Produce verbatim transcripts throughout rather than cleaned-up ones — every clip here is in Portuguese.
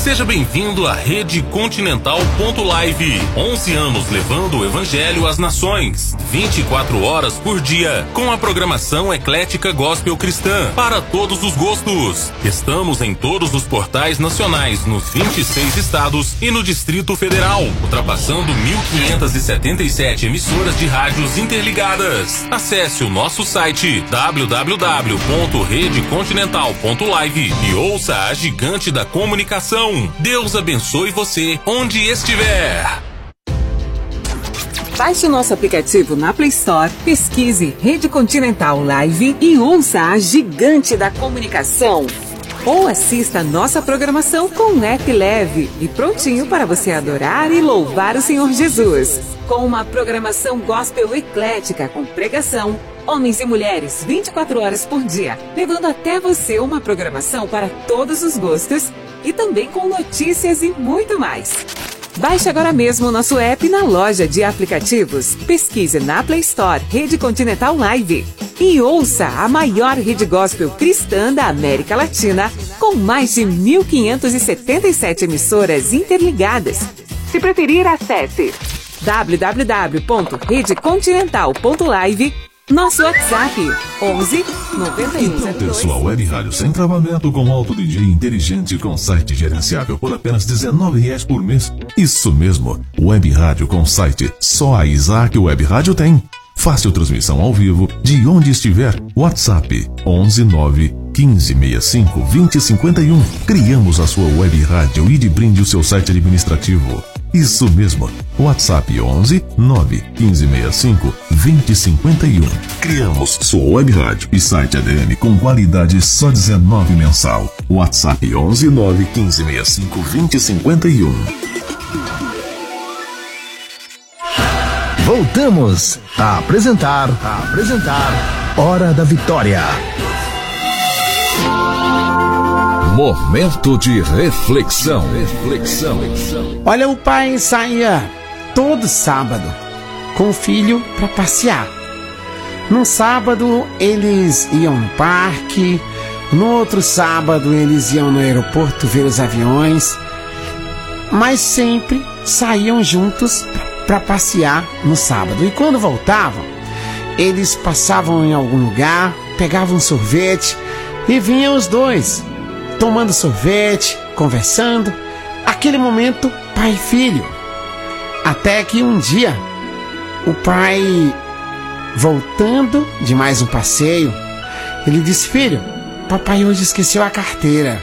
Seja bem-vindo à Rede Continental ponto live. onze anos levando o Evangelho às nações. vinte e quatro horas por dia, com a programação eclética gospel cristã para todos os gostos. Estamos em todos os portais nacionais, nos vinte e seis estados e no Distrito Federal, ultrapassando mil quinhentas e setenta e sete emissoras de rádios interligadas. Acesse o nosso site w w w ponto rede continental ponto live e ouça a gigante da comunicação. Deus abençoe você onde estiver. Baixe o nosso aplicativo na Play Store, pesquise Rede Continental Live e ouça a gigante da comunicação. Ou assista a nossa programação com um app leve e prontinho para você adorar e louvar o Senhor Jesus. Com uma programação gospel eclética com pregação, homens e mulheres vinte e quatro horas por dia, levando até você uma programação para todos os gostos e também com notícias e muito mais. Baixe agora mesmo o nosso app na loja de aplicativos. Pesquise na Play Store Rede Continental Live e ouça a maior rede gospel cristã da América Latina, com mais de mil quinhentas e setenta e sete emissoras interligadas. Se preferir, acesse w w w ponto rede continental ponto live. Nosso WhatsApp, onze noventa e um zero dois. Então, pessoal, Web Rádio sem travamento com alto D J inteligente com site gerenciável por apenas dezenove reais por mês. Isso mesmo, Web Rádio com site. Só a Isaac Web Rádio tem. Fácil transmissão ao vivo de onde estiver. WhatsApp onze nove quinze sessenta e cinco vinte cinquenta e um. Criamos a sua Web Rádio e de brinde o seu site administrativo. Isso mesmo, WhatsApp onze nove quinze sessenta e cinco vinte cinquenta e um. Criamos sua web rádio e site A D M com qualidade só dezenove mensal. WhatsApp onze nove quinze sessenta e cinco vinte cinquenta e um. Voltamos a apresentar, a apresentar Hora da Vitória. Momento de reflexão. Reflexão. Olha, o pai saía todo sábado com o filho para passear. Num sábado eles iam no parque, no outro sábado eles iam no aeroporto ver os aviões, mas sempre saíam juntos para passear no sábado. E quando voltavam, eles passavam em algum lugar, pegavam um sorvete e vinham os dois tomando sorvete, conversando, aquele momento pai e filho. Até que um dia, o pai, voltando de mais um passeio, ele disse: filho, papai hoje esqueceu a carteira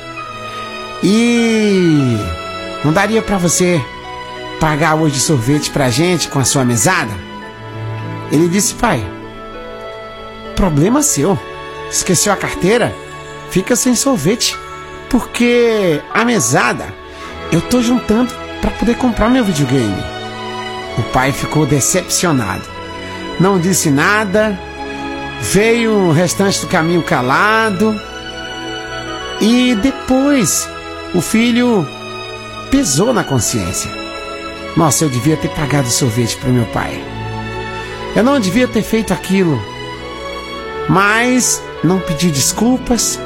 e não daria para você pagar hoje sorvete pra gente com a sua mesada? Ele disse: pai, problema seu, esqueceu a carteira, fica sem sorvete, porque a mesada eu tô juntando para poder comprar meu videogame. O pai ficou decepcionado, não disse nada, veio o restante do caminho calado. E depois o filho pesou na consciência: nossa, eu devia ter pagado sorvete para meu pai, eu não devia ter feito aquilo. Mas não pediu desculpas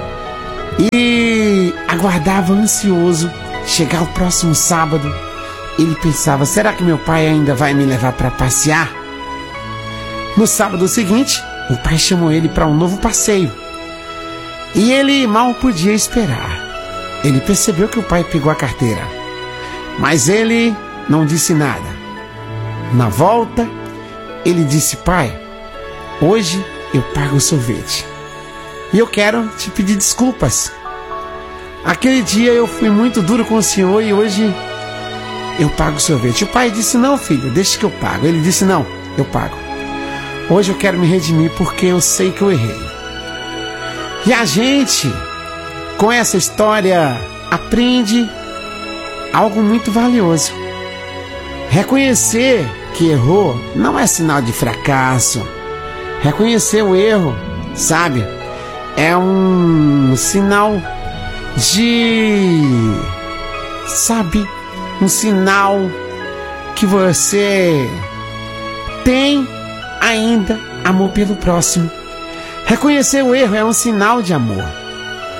e aguardava ansioso chegar o próximo sábado. Ele pensava: será que meu pai ainda vai me levar para passear? No sábado seguinte, o pai chamou ele para um novo passeio e ele mal podia esperar. Ele percebeu que o pai pegou a carteira, mas ele não disse nada. Na volta, ele disse: pai, hoje eu pago o sorvete e eu quero te pedir desculpas. Aquele dia eu fui muito duro com o senhor e hoje eu pago o sorvete. O pai disse: não, filho, deixa que eu pago. Ele disse: não, eu pago. Hoje eu quero me redimir porque eu sei que eu errei. E a gente, com essa história, aprende algo muito valioso. Reconhecer que errou não é sinal de fracasso. Reconhecer o erro, sabe, é um sinal de, sabe, um sinal que você tem ainda amor pelo próximo. Reconhecer o erro é um sinal de amor.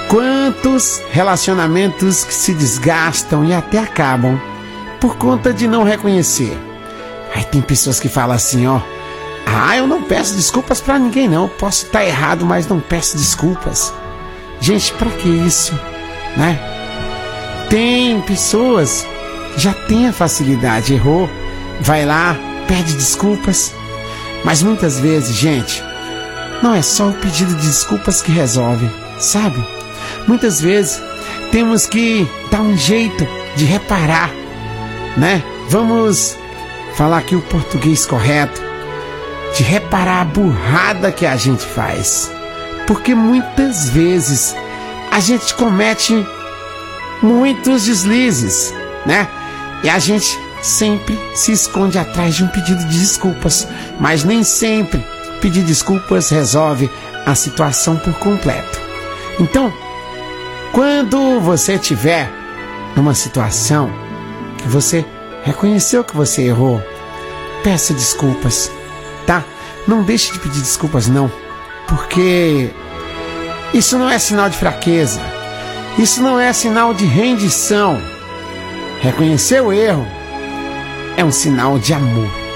Quantos relacionamentos que se desgastam e até acabam por conta de não reconhecer. Aí tem pessoas que falam assim, ó, ah, eu não peço desculpas pra ninguém não, eu posso estar errado, mas não peço desculpas. Gente, pra que isso, né? Tem pessoas que já têm a facilidade, errou, vai lá, pede desculpas, mas muitas vezes, gente, não é só o pedido de desculpas que resolve, sabe? Muitas vezes temos que dar um jeito de reparar, né? Vamos falar aqui o português correto, de reparar a burrada que a gente faz. Porque muitas vezes a gente comete muitos deslizes, né? E a gente sempre se esconde atrás de um pedido de desculpas, mas nem sempre pedir desculpas resolve a situação por completo. Então, quando você estiver numa situação que você reconheceu que você errou, peça desculpas, tá? Não deixe de pedir desculpas não, porque isso não é sinal de fraqueza, isso não é sinal de rendição. Reconhecer o erro é um sinal de amor.